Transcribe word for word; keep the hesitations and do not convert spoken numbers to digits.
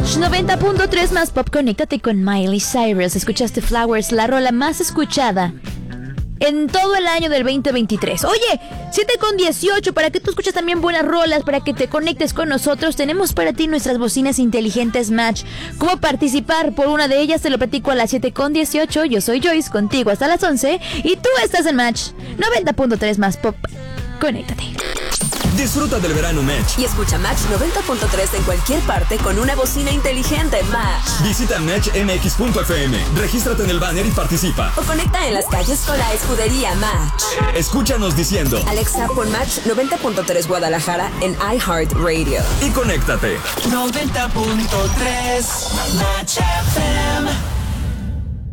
Match noventa punto tres más pop, conéctate con Miley Cyrus. Escuchaste Flowers, la rola más escuchada en todo el año del veinte veintitrés. Oye, siete con dieciocho, para que tú escuches también buenas rolas, para que te conectes con nosotros, tenemos para ti nuestras bocinas inteligentes Match. ¿Cómo participar por una de ellas? Te lo platico a las siete con dieciocho. Yo soy Joyce, contigo hasta las once, y tú estás en Match noventa punto tres más pop. Conéctate. Disfruta del verano Match y escucha Match noventa punto tres en cualquier parte con una bocina inteligente Match. Visita match m x punto f m, regístrate en el banner y participa. O conecta en las calles con la escudería Match. Escúchanos diciendo: Alexa, pon Match noventa punto tres Guadalajara en iHeartRadio. Y conéctate. noventa punto tres Match F M.